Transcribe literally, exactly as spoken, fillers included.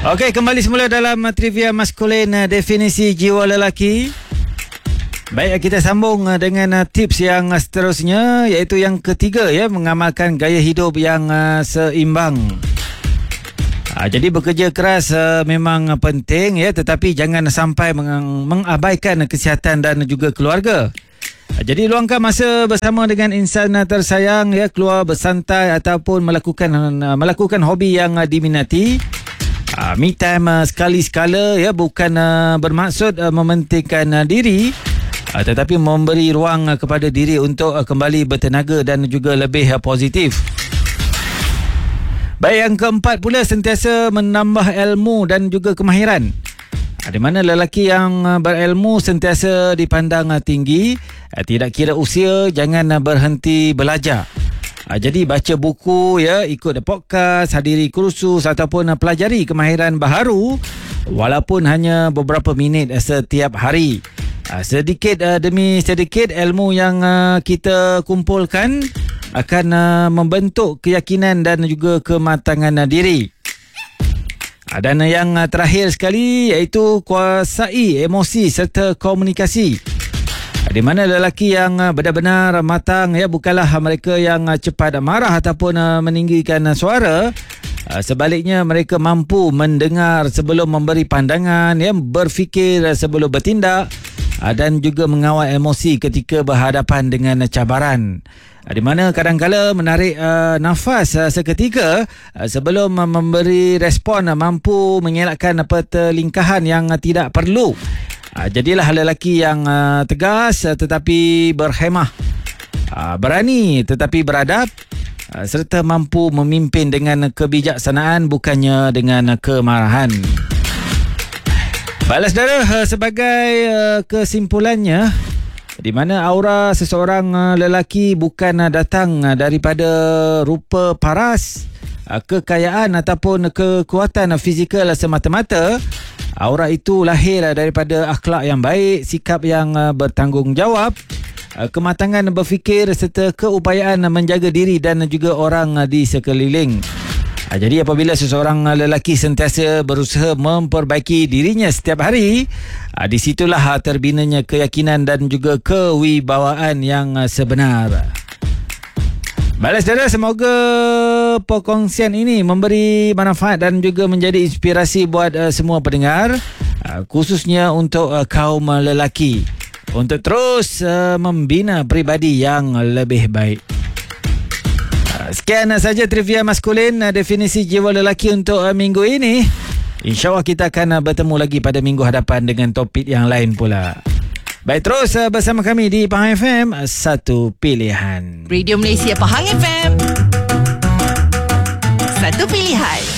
Okey, kembali semula dalam trivia maskulin, definisi jiwa lelaki. Baik, kita sambung dengan tips yang seterusnya, iaitu yang ketiga, ya, mengamalkan gaya hidup yang seimbang. Ha, jadi bekerja keras uh, memang penting, ya, tetapi jangan sampai meng- mengabaikan kesihatan dan juga keluarga. Ha, jadi luangkan masa bersama dengan insan tersayang, ya, keluar bersantai ataupun melakukan uh, melakukan hobi yang uh, diminati. Uh, me time uh, sekali-sekala, ya, bukan uh, bermaksud uh, mementingkan uh, diri, uh, tetapi memberi ruang uh, kepada diri untuk uh, kembali bertenaga dan juga lebih uh, positif. Baik, yang keempat pula, sentiasa menambah ilmu dan juga kemahiran. Uh, di mana lelaki yang uh, berilmu sentiasa dipandang uh, tinggi, uh, tidak kira usia, jangan uh, berhenti belajar. Ha, jadi baca buku, ya, ikut podcast, hadiri kursus ataupun uh, pelajari kemahiran baharu walaupun hanya beberapa minit uh, setiap hari. Ha, sedikit uh, demi sedikit ilmu yang uh, kita kumpulkan akan uh, membentuk keyakinan dan juga kematangan uh, diri. Ha, dan uh, yang uh, terakhir sekali, iaitu kuasai emosi serta komunikasi. Di mana lelaki yang benar-benar matang, ya, bukanlah mereka yang cepat marah ataupun meninggikan suara. Sebaliknya, mereka mampu mendengar sebelum memberi pandangan, ya, berfikir sebelum bertindak dan juga mengawal emosi ketika berhadapan dengan cabaran. Di mana kadang-kala menarik uh, nafas uh, seketika uh, sebelum uh, memberi respon, uh, mampu mengelakkan pertelingkahan yang uh, tidak perlu. Uh, jadilah lelaki yang uh, tegas uh, tetapi berhemah, uh, berani tetapi beradab, uh, serta mampu memimpin dengan kebijaksanaan bukannya dengan uh, kemarahan. Baiklah saudara, uh, sebagai uh, kesimpulannya, di mana aura seseorang uh, lelaki bukan uh, datang uh, daripada rupa paras, uh, kekayaan ataupun kekuatan uh, fizikal uh, semata-mata. Aura itu lahir daripada akhlak yang baik, sikap yang uh, bertanggungjawab, uh, kematangan berfikir serta keupayaan uh, menjaga diri dan juga orang uh, di sekeliling. Uh, jadi apabila seseorang uh, lelaki sentiasa berusaha memperbaiki dirinya setiap hari, uh, di situlah uh, terbinanya keyakinan dan juga kewibawaan yang uh, sebenar. Baiklah saudara, semoga perkongsian ini memberi manfaat dan juga menjadi inspirasi buat uh, semua pendengar, uh, khususnya untuk uh, kaum uh, lelaki, untuk terus uh, membina pribadi yang lebih baik. Uh, sekian uh, saja trivia maskulin, uh, definisi jiwa lelaki untuk uh, minggu ini. InsyaAllah kita akan uh, bertemu lagi pada minggu hadapan dengan topik yang lain pula. Baik, terus uh, bersama kami di Pahang F M, satu pilihan. Radio Malaysia Pahang F M, satu pilihan.